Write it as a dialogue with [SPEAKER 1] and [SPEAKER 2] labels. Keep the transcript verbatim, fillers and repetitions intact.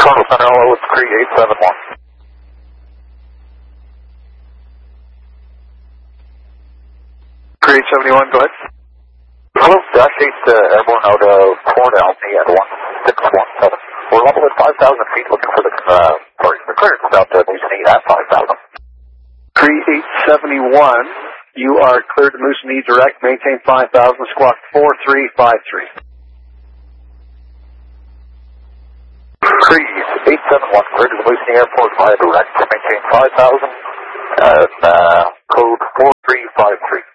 [SPEAKER 1] Toronto Center, hello, it's Cree eight seven one.
[SPEAKER 2] Cree eight seventy-one, go ahead.
[SPEAKER 1] Hello, Dash eight uh, airborne out of Cornell, me at one six one seven. We're level at five thousand feet looking for the, uh, sorry, the clearance out to Moose Knee at five thousand.
[SPEAKER 2] Cree eight seventy-one, you are cleared to Moose Knee direct, maintain five thousand, squawk four three five three.
[SPEAKER 1] Cree eight seven one, cleared to the Moose Knee Airport via direct, maintain five thousand, and uh, code four three five three.